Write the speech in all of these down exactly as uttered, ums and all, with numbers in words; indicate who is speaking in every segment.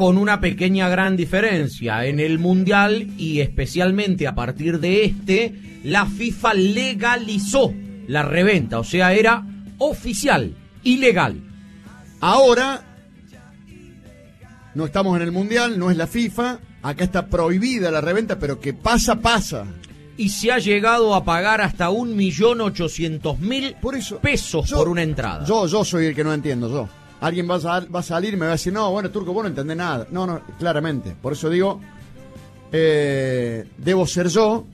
Speaker 1: con una pequeña gran diferencia. En el Mundial, y especialmente a partir de este, la FIFA legalizó la reventa, o sea, era oficial, ilegal.
Speaker 2: Ahora, no estamos en el Mundial, no es la FIFA, acá está prohibida la reventa, pero que pasa, pasa.
Speaker 1: Y se ha llegado a pagar hasta un millón ochocientos mil pesos
Speaker 2: yo,
Speaker 1: por una entrada.
Speaker 2: Yo, yo soy el que no entiendo, yo. Alguien va a, va a salir y me va a decir, no, bueno, Turco, vos no entendés nada. No, no, claramente. Por eso digo, eh, debo ser yo,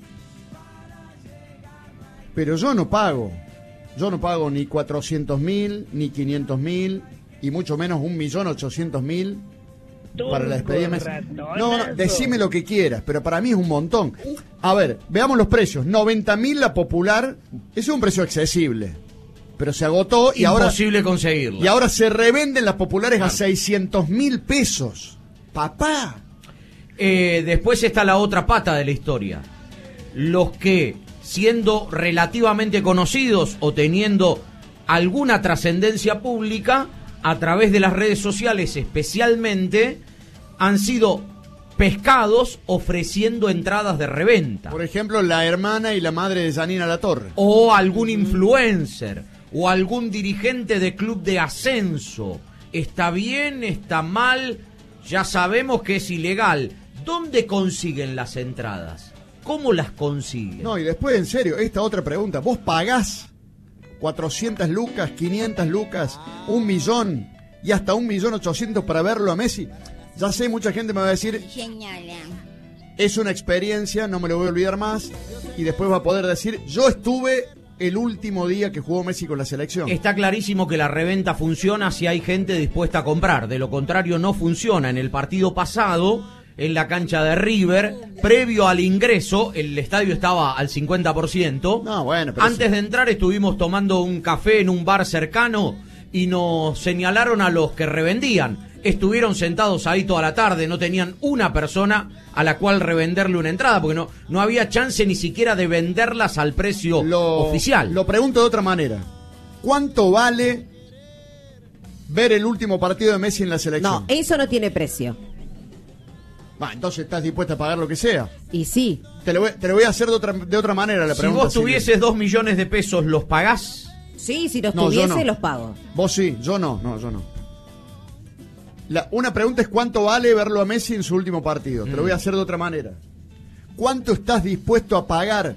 Speaker 2: pero yo no pago. Yo no pago ni cuatrocientos mil, ni quinientos mil, y mucho menos un millón ochocientos mil para la despedida. No, no, decime lo que quieras, pero para mí es un montón. A ver, veamos los precios. noventa mil la popular, ese es un precio accesible, pero se agotó y ahora...
Speaker 1: Imposible conseguirlo.
Speaker 2: Y ahora se revenden las populares a seiscientos mil pesos. Papá.
Speaker 1: Eh, después está la otra pata de la historia. Los que, siendo relativamente conocidos o teniendo alguna trascendencia pública, a través de las redes sociales especialmente, han sido pescados ofreciendo entradas de reventa.
Speaker 2: Por ejemplo, la hermana y la madre de Janina Latorre.
Speaker 1: O algún influencer, o algún dirigente de club de ascenso. ¿Está bien? ¿Está mal? Ya sabemos que es ilegal. ¿Dónde consiguen las entradas? ¿Cómo las consiguen?
Speaker 2: No, y después, en serio, esta otra pregunta. ¿Vos pagás cuatrocientas lucas, quinientas lucas, un millón y hasta un millón ochocientos para verlo a Messi? Ya sé, mucha gente me va a decir, es una experiencia, no me lo voy a olvidar más, y después va a poder decir, yo estuve el último día que jugó Messi con la selección.
Speaker 1: Está clarísimo que la reventa funciona si hay gente dispuesta a comprar, de lo contrario no funciona. En el partido pasado, en la cancha de River, previo al ingreso, el estadio estaba al cincuenta por ciento.
Speaker 2: No, bueno, pero
Speaker 1: Antes
Speaker 2: sí.
Speaker 1: de entrar estuvimos tomando un café en un bar cercano y nos señalaron a los que revendían. Estuvieron sentados ahí toda la tarde, no tenían una persona a la cual revenderle una entrada, porque no, no había chance ni siquiera de venderlas al precio
Speaker 2: lo,
Speaker 1: oficial.
Speaker 2: Lo pregunto de otra manera. ¿Cuánto vale ver el último partido de Messi en la selección?
Speaker 3: No, eso no tiene precio.
Speaker 2: Va, entonces estás dispuesta a pagar lo que sea.
Speaker 3: Y sí.
Speaker 2: Te lo voy, te lo voy a hacer de otra, de otra manera la
Speaker 1: si
Speaker 2: pregunta.
Speaker 1: vos tuvieses dos millones de pesos, ¿los pagás?
Speaker 3: Sí, si los
Speaker 2: No, yo
Speaker 3: tuviese,
Speaker 2: no.
Speaker 3: los pago.
Speaker 2: Vos sí, yo no, no, yo no. La, una pregunta es cuánto vale verlo a Messi en su último partido. Te lo voy a hacer de otra manera. ¿Cuánto estás dispuesto a pagar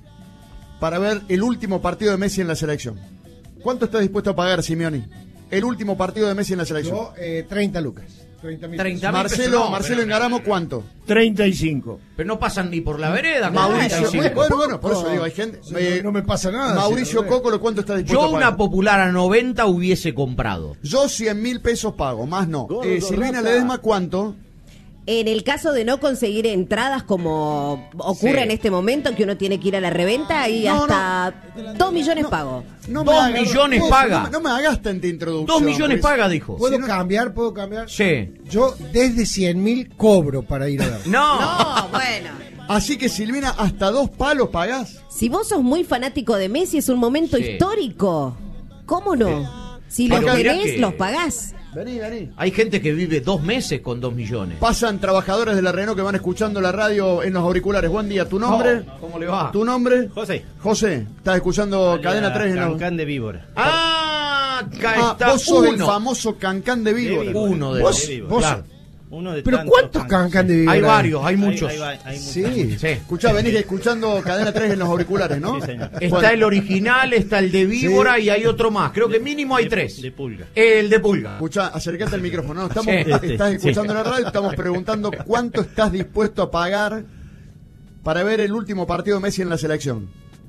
Speaker 2: para ver el último partido de Messi en la selección? ¿Cuánto estás dispuesto a pagar, Simeoni? El último partido de Messi en la selección.
Speaker 4: Yo, eh, treinta lucas. treinta mil.
Speaker 1: treinta mil
Speaker 2: Marcelo,
Speaker 1: pesos, no,
Speaker 2: Marcelo
Speaker 1: pero-
Speaker 2: Engaramo, ¿cuánto?
Speaker 5: treinta y cinco.
Speaker 1: Pero no pasan ni por la vereda. con
Speaker 2: Mauricio,
Speaker 1: treinta y cinco.
Speaker 2: bueno, bueno, por eso digo, hay gente.
Speaker 4: Sí,
Speaker 2: eh,
Speaker 4: no me pasa nada.
Speaker 2: Mauricio
Speaker 4: sí,
Speaker 2: Cócolo, ¿cuánto está dispuesto
Speaker 1: Yo
Speaker 2: a pagar?
Speaker 1: una popular a noventa hubiese comprado.
Speaker 2: Yo cien mil pesos pago, más no.
Speaker 5: Gordo,
Speaker 2: Eh, Silvina
Speaker 5: rata.
Speaker 2: Ledesma, ¿cuánto?
Speaker 3: En el caso de no conseguir entradas como ocurre
Speaker 1: Sí.
Speaker 3: en este momento, que uno tiene que ir a la reventa, y
Speaker 2: No,
Speaker 3: hasta dos millones pago.
Speaker 2: No
Speaker 1: Dos
Speaker 2: hagas-
Speaker 1: millones
Speaker 2: vos,
Speaker 1: paga.
Speaker 2: No, me- no me hagas tanta introducción.
Speaker 1: Dos millones
Speaker 2: porque-
Speaker 1: paga, dijo.
Speaker 4: ¿Puedo
Speaker 2: Si no-
Speaker 4: cambiar? ¿Puedo cambiar?
Speaker 1: Sí.
Speaker 4: Yo desde cien mil cobro para ir a ver.
Speaker 1: No.
Speaker 3: No, bueno.
Speaker 2: Así que, Silvina, hasta dos palos pagás.
Speaker 3: Si vos sos muy fanático de Messi, es un momento
Speaker 1: Sí.
Speaker 3: histórico. ¿Cómo no? Si los
Speaker 1: Pero mirá
Speaker 3: querés,
Speaker 1: que-
Speaker 3: los pagás.
Speaker 2: Vení, vení.
Speaker 1: Hay gente que vive dos meses con dos millones.
Speaker 2: Pasan trabajadores de la Renault que van escuchando la radio en los auriculares. Buen día, ¿tu nombre?
Speaker 1: ¿Cómo le va?
Speaker 2: ¿Tu nombre?
Speaker 6: José.
Speaker 2: José, estás escuchando Cadena tres en los...
Speaker 6: Cancán de Víbora.
Speaker 1: Ah, acá
Speaker 2: Ah,
Speaker 1: está
Speaker 2: vos sos el
Speaker 1: uno.
Speaker 2: famoso Cancán de Víbora.
Speaker 6: Víbora.
Speaker 1: Uno de
Speaker 4: Vos-
Speaker 1: los.
Speaker 6: de
Speaker 4: vos-
Speaker 1: Claro.
Speaker 6: Uno de
Speaker 4: Pero
Speaker 6: tantos
Speaker 4: ¿cuántos
Speaker 6: cancán?
Speaker 4: cancan de Víbora?
Speaker 1: Hay varios, hay muchos.
Speaker 6: Hay, hay, hay
Speaker 4: Sí.
Speaker 6: muchos.
Speaker 1: Sí.
Speaker 2: Escuchá, venís escuchando Cadena tres en los auriculares, ¿no?
Speaker 6: Sí, señor.
Speaker 1: Está
Speaker 2: Bueno,
Speaker 1: el original, está el de víbora
Speaker 2: Sí.
Speaker 1: y hay otro más. Creo que mínimo hay
Speaker 6: De-
Speaker 1: tres.
Speaker 6: de pulga.
Speaker 1: El de pulga.
Speaker 2: Escuchá, acercate al micrófono. No, estamos,
Speaker 1: Sí.
Speaker 2: estás
Speaker 6: Sí.
Speaker 2: escuchando la radio, estamos preguntando cuánto estás dispuesto a pagar para ver el último partido de Messi en la selección.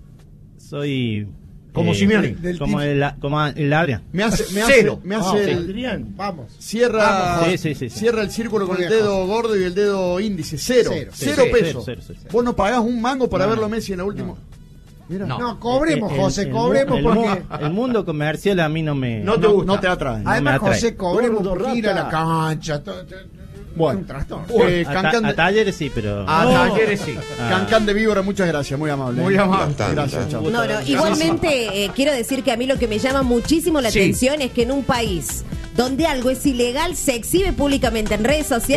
Speaker 6: Soy...
Speaker 1: Como Simeone.
Speaker 4: del
Speaker 6: Como
Speaker 4: tip-
Speaker 6: el, como el Adrián.
Speaker 2: Me hace, me
Speaker 1: Cero.
Speaker 2: hace, me hace
Speaker 4: Ah,
Speaker 2: el-
Speaker 5: Adrián.
Speaker 4: Vamos.
Speaker 2: cierra,
Speaker 6: Vamos. Sí, sí, sí, sí.
Speaker 2: cierra el círculo con el
Speaker 4: Muy bien,
Speaker 2: dedo gordo y el dedo índice. Cero.
Speaker 4: Cero.
Speaker 2: Cero,
Speaker 6: Sí, sí,
Speaker 2: pesos.
Speaker 6: cero, cero, cero.
Speaker 2: Vos no pagás un mango para
Speaker 6: No,
Speaker 2: verlo
Speaker 6: no.
Speaker 2: Messi en la última. Mira,
Speaker 1: No.
Speaker 4: No, cobremos,
Speaker 6: El-
Speaker 4: José,
Speaker 6: el-
Speaker 4: cobremos
Speaker 6: el,
Speaker 4: porque...
Speaker 6: mu- el mundo comercial a mí no me...
Speaker 1: No te gusta.
Speaker 2: no te atrae.
Speaker 6: No
Speaker 4: Además,
Speaker 6: me atrae.
Speaker 4: José, cobremos
Speaker 5: Gordo,
Speaker 4: por ir a la
Speaker 5: rata.
Speaker 4: cancha. to- to-
Speaker 2: Bueno.
Speaker 4: un trastorno.
Speaker 2: Eh,
Speaker 6: a,
Speaker 2: Cancán
Speaker 6: ta-
Speaker 2: de-
Speaker 6: a talleres sí, pero...
Speaker 1: A
Speaker 6: No.
Speaker 1: talleres sí.
Speaker 6: Ah.
Speaker 2: Cancán de Víbora, muchas gracias, muy amable.
Speaker 1: Muy amable.
Speaker 2: Gracias, chao.
Speaker 3: No, no, igualmente eh, quiero decir que a mí lo que me llama muchísimo la
Speaker 1: Sí.
Speaker 3: atención es que en un país donde algo es ilegal se exhibe públicamente en redes sociales.